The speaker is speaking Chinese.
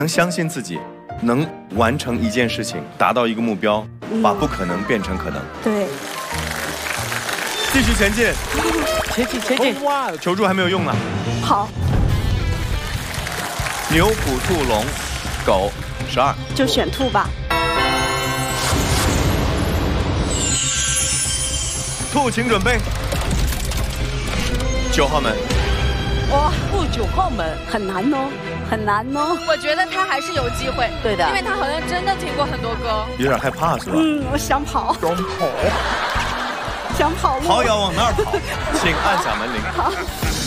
能相信自己，能完成一件事情，达到一个目标，把不可能变成可能。 对， 继续前进， 前进！ 哇，求助还没有用呢。 好， 牛、虎、兔、龙、狗，12。 就选兔吧。 兔，请准备。9号门。 哇，9号门很难哦，很难哦。 我觉得他还是有机会， 对的， 因为他好像真的听过很多歌。 有点害怕是吧？ 我想跑。想跑路。 好，要往那儿跑，请按响门铃。 好。